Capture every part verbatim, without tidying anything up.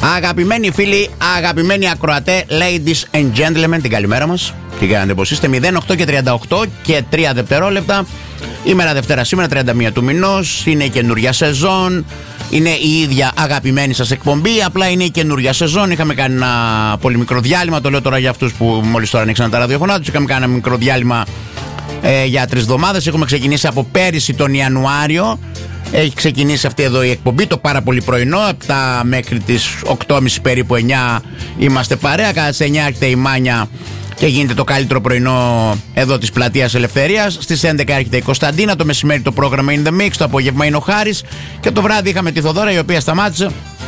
Αγαπημένοι φίλοι, αγαπημένοι ακροατέ, ladies and gentlemen, την καλημέρα μας. Τι κάνετε, πως είστε? μηδέν οκτώ και τριάντα οκτώ και τρία δευτερόλεπτα. Ημέρα Δευτέρα σήμερα, τριάντα μία του μηνός. Είναι η καινούρια σεζόν. Είναι η ίδια αγαπημένη σας εκπομπή. Απλά είναι η καινούρια σεζόν. Είχαμε κάνει ένα πολύ μικρό διάλειμμα. Το λέω τώρα για αυτούς που μόλις τώρα ανοίξαν τα ραδιοφωνά τους. Είχαμε κάνει ένα μικρό διάλειμμα ε, για τρεις εβδομάδες. Έχουμε ξεκινήσει από πέρυσι τον Ιανουάριο. Έχει ξεκινήσει αυτή εδώ η εκπομπή, το πάρα πολύ πρωινό. επτά μέχρι τις οκτώ και μισή περίπου, εννιά είμαστε παρέα. Κατά τις εννιά έρχεται η Μάνια και γίνεται το καλύτερο πρωινό εδώ της Πλατείας Ελευθερίας. Στις έντεκα έρχεται η Κωνσταντίνα. Το μεσημέρι το πρόγραμμα In The Mix. Το απόγευμα είναι ο Χάρης. Και το βράδυ είχαμε τη Θοδώρα, η οποία σταμάτησε.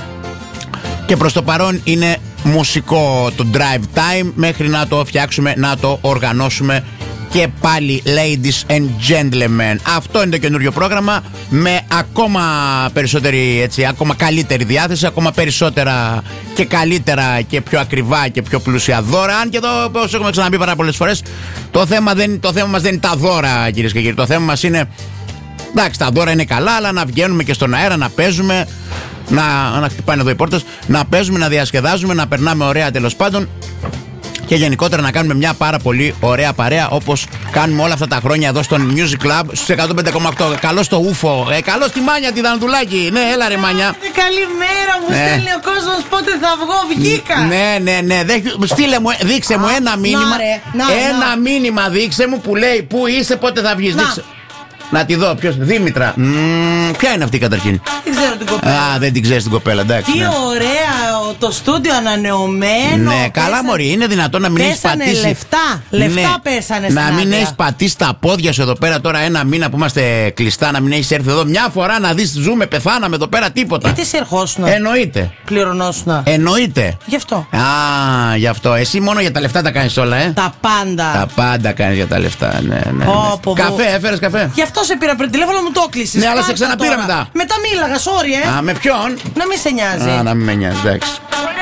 Και προς το παρόν είναι μουσικό το drive time μέχρι να το φτιάξουμε, να το οργανώσουμε. Και πάλι ladies and gentlemen, αυτό είναι το καινούριο πρόγραμμα με ακόμα περισσότερη, έτσι, ακόμα καλύτερη διάθεση, ακόμα περισσότερα και καλύτερα και πιο ακριβά και πιο πλούσια δώρα. Αν και εδώ, όπως έχουμε ξαναπεί πάρα πολλές φορές, το θέμα, δεν, το θέμα μας δεν είναι τα δώρα, κυρίες και κύριοι. Το θέμα μας είναι, εντάξει, τα δώρα είναι καλά, αλλά να βγαίνουμε και στον αέρα, να παίζουμε, να, να χτυπάνε εδώ οι πόρτες, να παίζουμε, να διασκεδάζουμε, να περνάμε ωραία τέλος πάντων. Και γενικότερα να κάνουμε μια πάρα πολύ ωραία παρέα, όπως κάνουμε όλα αυτά τα χρόνια εδώ στο Music Club στους εκατόν πέντε κόμμα οκτώ. Καλώς το Ούφο, ε, καλώς τη Μάνια τη Δανδουλάκη. Ναι, έλα ρε Μάνια. Ε, καλημέρα, μου ναι. Στέλνει ο κόσμος πότε θα βγω, βγήκα. Ναι, ναι, ναι, Δε, στείλε μου, δείξε Α, μου ένα μήνυμα. Να, ρε, να, ένα να. μήνυμα δείξε μου που λέει πού είσαι, πότε θα βγεις. Να. Δείξε. Να τη δω, ποιος, Δήμητρα. Μ, ποια είναι αυτή καταρχήν? Δεν ξέρω την κοπέλα. Α, δεν την ξέρεις την κοπέλα, εντάξει. Τι ναι. ωραία, το στούντιο ανανεωμένο. Ναι, πέσανε, καλά μωρή, είναι δυνατόν να μην έχεις πατήσει. Λεφτά, λεφτά ναι, πέσανε στην να μην άδεια. έχεις πατήσει τα πόδια σου εδώ πέρα τώρα ένα μήνα που είμαστε κλειστά, να μην έχεις έρθει εδώ μια φορά να δεις, ζούμε, πεθάναμε εδώ πέρα, τίποτα. Γιατί σε ερχόσουνα? Εννοείται. Πληρωνόσουνα. Εννοείται. Γι' αυτό. Α, γι' αυτό. Εσύ μόνο για τα λεφτά τα κάνεις όλα, ε. Τα πάντα. Τα πάντα κάνεις για τα λεφτά, ναι, ναι. ναι. Πω, πω, καφέ, έφερες καφέ? Γι' αυτό σε πήρα πριν τηλέφωνο, μου το έκλεισες. Ναι, αλλά σε ξαναπήρα μετά. Μετά μίλαγα, sorry, ε. Α, με ποιον? Να μην σε νοιάζει. Α, να μην με νοιάζει, εντάξει.